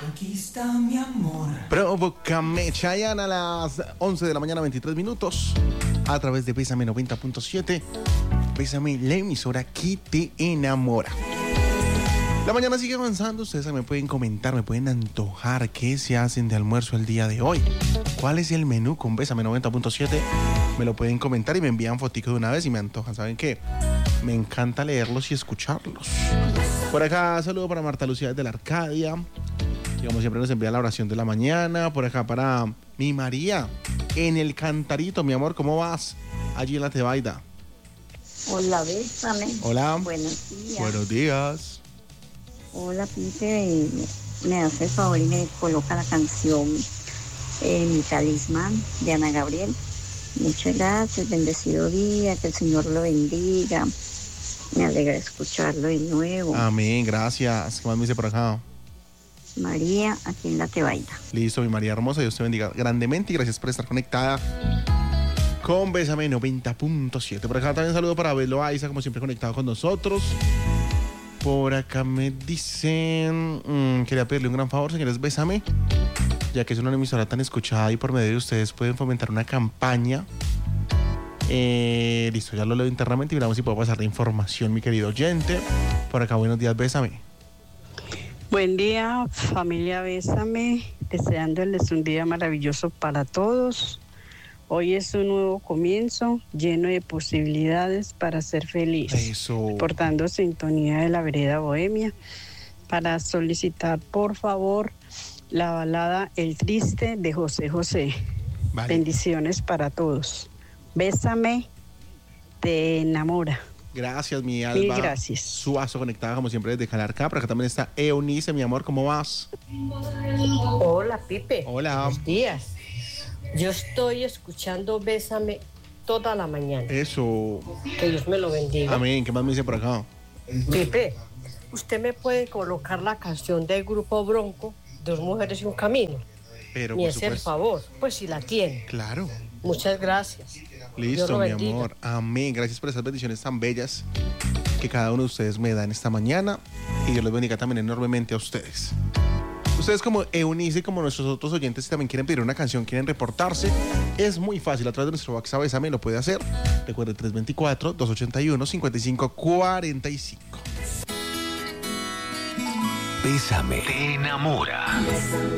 Conquista mi amor. Provócame, Chayanne, a las 11 de la mañana, 23 minutos, a través de Bésame 90.7. Bésame, la emisora que te enamora. La mañana sigue avanzando, ustedes me pueden comentar, me pueden antojar qué se hacen de almuerzo el día de hoy. ¿Cuál es el menú con Bésame 90.7? Me lo pueden comentar y me envían fotico de una vez y me antojan. ¿Saben qué? Me encanta leerlos y escucharlos. Por acá, saludo para Marta Lucía desde la Arcadia. Y como siempre nos envía la oración de la mañana. Por acá para mi María en el Cantarito, mi amor, ¿cómo vas? Allí en la Tebaida. Hola, Bésame. Hola. Buenos días. Buenos días. Hola, Pipe. Me hace el favor y me coloca la canción Mi Talismán de Ana Gabriel. Muchas gracias, bendecido día, que el Señor lo bendiga. Me alegra escucharlo de nuevo. Amén, gracias. ¿Qué más me dice por acá? María, aquí en la Tebaida. Listo, mi María hermosa, Dios te bendiga grandemente y gracias por estar conectada con Bésame 90.7. Por acá también saludo para Belo Aiza, como siempre conectado con nosotros. Por acá me dicen, quería pedirle un gran favor, señores, Bésame, ya que es una emisora tan escuchada y por medio de ustedes pueden fomentar una campaña. Listo, ya lo leo internamente y miramos si puedo pasar la información, mi querido oyente. Por acá, buenos días, Bésame. Buen día, familia Bésame, deseándoles un día maravilloso para todos. Hoy es un nuevo comienzo, lleno de posibilidades para ser feliz. Eso. Portando sintonía de la vereda Bohemia, para solicitar, por favor, la balada El Triste de José José. Vale. Bendiciones para todos. Bésame, te enamora. Gracias, mi Alba. Mil gracias. Suazo, conectada como siempre desde Calarcá. Por acá también está Eunice, mi amor, ¿cómo vas? Hola, Pipe. Hola. Buenos días. Yo estoy escuchando Bésame toda la mañana. Eso. Que Dios me lo bendiga. Amén. ¿Qué más me dice por acá? Pipe, usted me puede colocar la canción del grupo Bronco, Dos Mujeres y un Camino. Pero Me por hace el supuesto. favor, pues si la tiene. Claro. Muchas gracias. Listo, Dios lo mi bendiga. amor. Amén. Gracias por esas bendiciones tan bellas que cada uno de ustedes me da en esta mañana. Y Dios los bendiga también enormemente a ustedes. Ustedes como Eunice y como nuestros otros oyentes, si también quieren pedir una canción, quieren reportarse, es muy fácil. A través de nuestro WhatsApp, Bésame, lo puede hacer. Recuerde 324-281-5545. Bésame, te enamora.